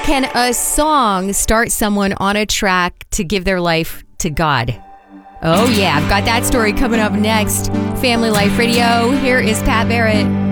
Can a song start someone on a track to give their life to God? Oh yeah, I've got that story coming up next. Family Life Radio, here is Pat Barrett.